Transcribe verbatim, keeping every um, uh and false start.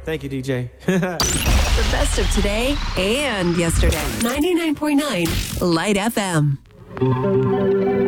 Thank you, D J. The best of today and yesterday. ninety-nine point nine Light F M.